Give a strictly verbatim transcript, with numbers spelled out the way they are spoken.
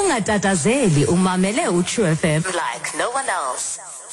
Ungatatazeli umamele uTrue F M like no one else.